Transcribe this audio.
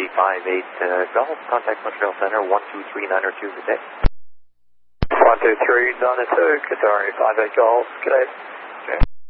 Golf, contact Montreal Center, 123-902, good day. 123-902, Qatari 58 Golf, good day.